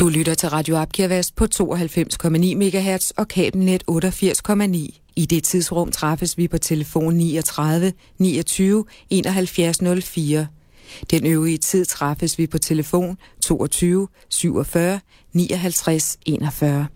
Du lytter til Radio Abkirvast på 92,9 MHz og kabelnet 88,9. I det tidsrum træffes vi på telefon 39 29 71 04. Den øvrige tid træffes vi på telefon 22 47 59 41.